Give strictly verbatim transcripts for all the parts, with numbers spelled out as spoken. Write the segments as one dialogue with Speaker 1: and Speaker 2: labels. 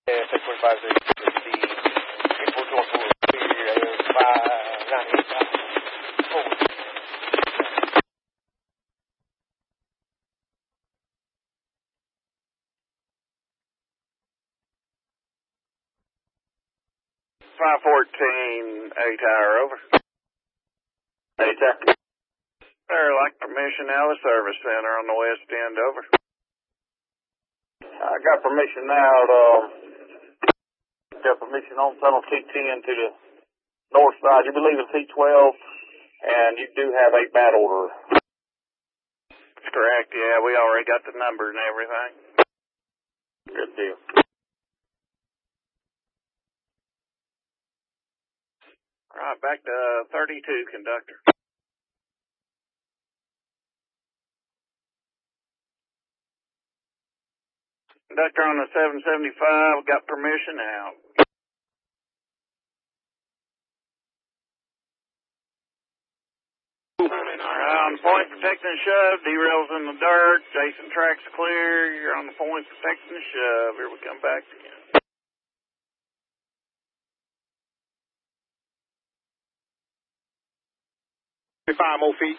Speaker 1: Yeah, six forty-five, the people going for five ninety-eight.
Speaker 2: five fourteen, A tower, over. A tower. Sir, like permission now, the service center on the west end, over. I got permission now to, um, got permission on tunnel T ten to the north side. You'll be leaving T twelve, and you do have a bat order. That's correct, yeah, we already got the numbers and everything. Good deal. All right, back to thirty-two, conductor. Conductor on the seven seventy-five, got permission out. All right, on the point, protecting the shove, derails in the dirt, Jason track's clear, you're on the point, protecting the shove. Here we come back again.
Speaker 3: Five more feet.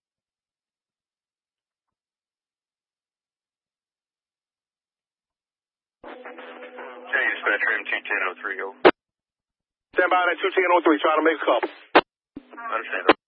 Speaker 4: Hey, dispatch room two ten oh three, go.
Speaker 3: Stand by that two ten oh three, try to make a couple.
Speaker 4: Understand.